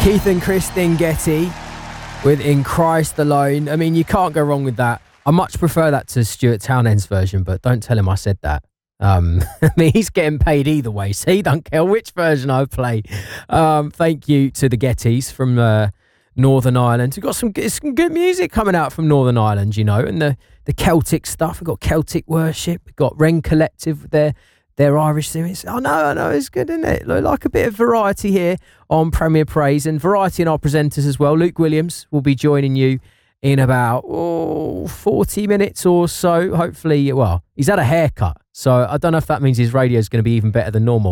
Keith and Christine Getty with In Christ Alone. I mean, you can't go wrong with that. I much prefer that to Stuart Townend's version, but don't tell him I said that. I mean, he's getting paid either way, so he don't care which version I play. Thank you to the Gettys from Northern Ireland. We've got some good music coming out from Northern Ireland, you know, and the Celtic stuff. We've got Celtic Worship. We've got Wren Collective with their Irish series. I know, it's good, isn't it? Like a bit of variety here on Premier Praise, and variety in our presenters as well. Luke Williams will be joining you in about 40 minutes or so. Hopefully, well, he's had a haircut, so I don't know if that means his radio is going to be even better than normal.